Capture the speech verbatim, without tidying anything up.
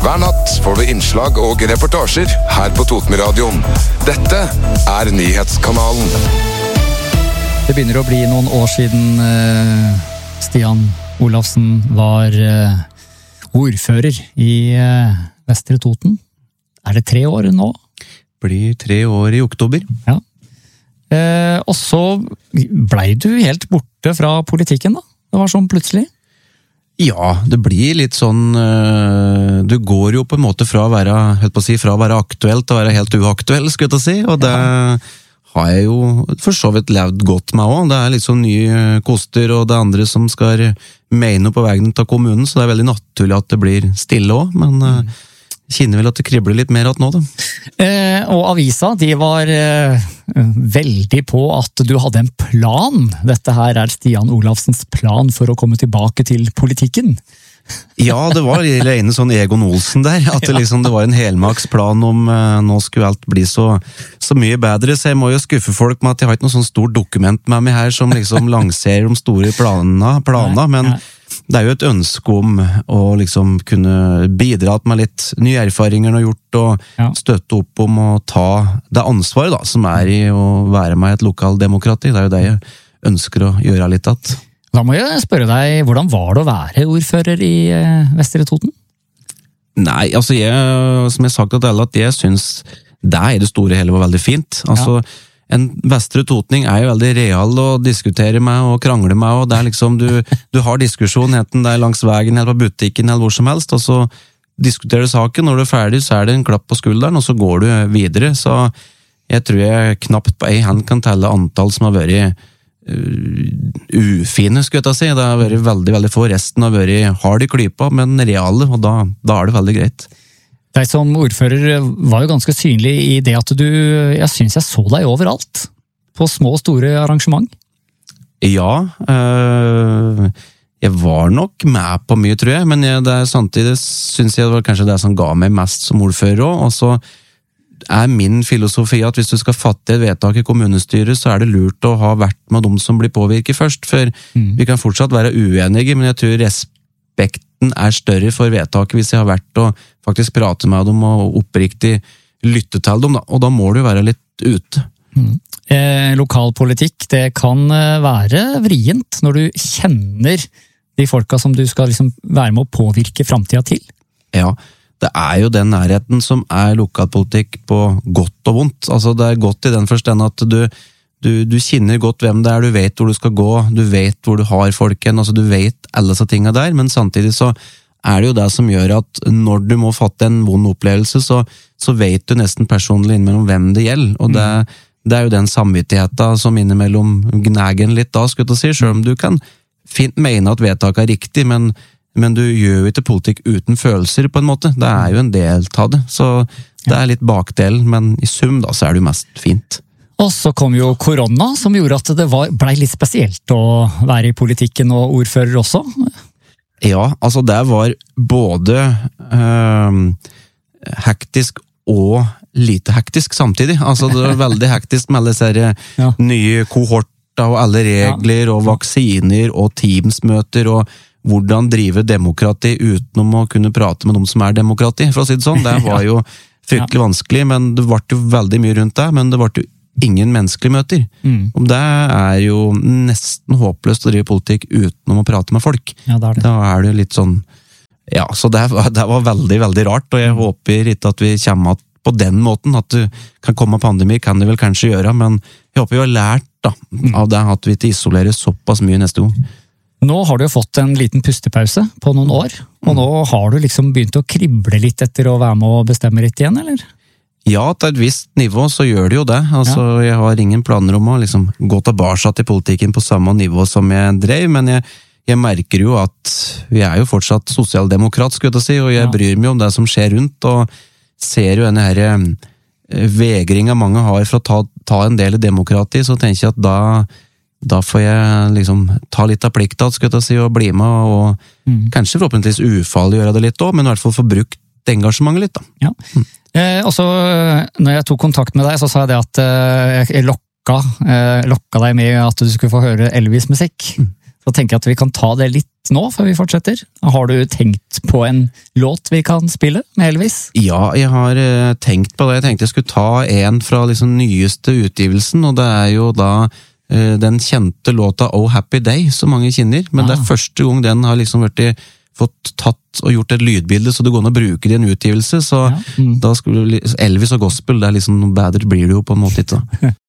Hver natt får du innslag og reportasjer her på Totenradioen. Dette er Nyhetskanalen. Det begynner å bli noen år siden uh, Stian Olafsen var uh, ordfører i uh, Vestre Toten. Er det tre år nå? Blir tre år i oktober. Ja. Uh, og så blei du helt borte fra politikken da? Det var sånn plutselig? Ja, det blir litt sånn, uh, du går jo på en måte fra å være, helt på å si, fra å være aktuell til å være helt uaktuell, skulle jeg til å si, og det ja. har jeg jo for så vidt levd godt med også. Det er liksom nye koster, og det er andre som skal mene på veien til kommunen, så det er veldig naturlig at det blir stille også, men uh, jeg kjenner vel at det kribler litt mer at nå da. Eh, og avisa, de var eh, veldig på at du hadde en plan. Dette her er Stian Olafsens plan for å komme tilbake til politikken. Ja, det var det ene sånn Egon Olsen der, at det, liksom, det var en helmaksplan om uh, nå skulle alt bli så, så mye bedre, så jeg må jo skuffe folk med at jeg har ikke noe sånn stort dokument med meg her som liksom lanserer de store planer, planer men det er jo et ønske om å liksom kunne bidra med litt nye erfaringer og gjort, og støtte opp om å ta det ansvaret da, som er i å være med i et lokaldemokrati. Det er jo det jeg ønsker å gjøre litt at. Da må jeg spørre deg, hvordan var det å være ordfører i Vestre Toten? Nei, altså jeg, som jeg har sagt til alle, at jeg synes det i det store hele var veldig fint. Altså, ja. En vestre totning er jo veldig real å diskutere med og krangle med, og det er liksom, du, du har diskusjon enten det er langs veien eller på butikken eller hvor som helst, og så diskuterer du saken, når du er ferdig så er det en klapp på skulderen, og så går du videre, så jeg tror jeg knapt på en hand kan telle antall som har vært uh, ufine, skulle jeg ta si. Det har vært veldig, veldig få, resten har vært hard i klypa, men reale, og da, da er det veldig greit. Deg som ordfører var jo ganske synlig i det at du, jeg synes jeg så deg overalt, på små og store arrangement. Ja, øh, jeg var nok med på mye, tror jeg, men jeg, det er, samtidig synes jeg det var kanskje det som ga meg mest som ordfører også, og så er min filosofi at hvis du skal fatte et vedtak i kommunestyret, så er det lurt å ha vært med de som blir påvirket først, for mm. vi kan fortsatt være uenige, men jeg tror respekt er større for vedtaket hvis jeg har vært og faktisk prate med dem og oppriktig lytte til dem, da. Og da må du være litt ute. Mm. Eh, lokalpolitikk, det kan være vrient når du kjenner de folka som du skal liksom være med å påvirke fremtiden til. Ja, det er jo den nærheten som er lokalpolitikk på godt og vondt. Altså det er godt i den forstand at du Du, du kjenner godt hvem det er, du vet hvor du skal gå, du vet hvor du har folken, altså du vet alle disse tingene der, men samtidig så er det jo det som gjør at når du må fatte en vond opplevelse, så, så vet du nesten personlig innimellom hvem det gjelder, og det, det er jo den samvittigheten som innimellom gnægen litt da, skulle jeg si, selv om du kan fint mene at vedtaket er riktig, men, men du gjør jo ikke politikk uten følelser på en måte, det er jo en del av det, så det er litt bakdel, men i sum da så er det jo mest fint. Og så kom jo korona, som gjorde at det var, ble litt spesielt å være i politikken og ordfører også. Ja, altså det var både øh, hektisk og lite hektisk samtidig. Altså det var veldig hektisk med alle disse ja. nye kohorter og alle regler og vaksiner og teamsmøter og hvordan drive demokrati utenom å kunne prate med de som er demokrati, for å si det sånn. Det var jo fryktelig vanskelig, men det var jo veldig mye rundt det, men det var jo ingen menneskelige møter. Mm. Og det er jo nesten håpløst å drive politikk utenom å prate med folk. Ja, det er det. Da er det litt sånn, ja, så det var, det var veldig, veldig rart, og jeg håper ikke at vi kommer på den måten, at du kan komme pandemi, kan du vel kanskje gjøre, men jeg håper vi har lært da, av det at vi ikke isolerer såpass mye neste gang. Nå har du jo fått en liten pustepause på noen år, og nå har du liksom begynt å krible litt etter å være med og bestemme litt igjen, eller? Ja, til et visst nivå så gjør det jo det. Altså, ja. Jeg har ingen planer om å liksom, gå tilbake til politikken på samme nivå som jeg drev, men jeg, jeg merker jo at vi er jo fortsatt sosialdemokrat, skulle jeg si, og jeg ja. bryr meg om det som skjer rundt, og ser jo denne her vegringen mange har for å ta, ta en del i demokrati, så tenker jeg at da, da får jeg liksom ta litt av plikta, skulle jeg si, og bli med, og mm. kanskje forhåpentligvis ufarlig gjøre det litt også, men i hvert fall få brukt engasjementet litt da. Ja. Mm. Eh, og så, når jeg tok kontakt med deg, så sa jeg det at eh, jeg lokka, eh, lokka deg med at du skulle få høre Elvis-musikk. Mm. Så tenker jeg at vi kan ta det litt nå, før vi fortsetter. Har du tenkt på en låt vi kan spille med Elvis? Ja, jeg har eh, tenkt på det. Jeg tenkte jeg skulle ta en fra liksom nyeste utgivelsen, og det er jo da eh, den kjente låta Oh Happy Day, som mange kjenner. Men Ah. det er første gang den har liksom vært i, fått tatt og gjort et lydbilde, så det går an å bruke det i en utgivelse. Så Ja. Mm. da skulle Elvis og gospel, det er liksom noe bedre blir det jo på en måte ikke.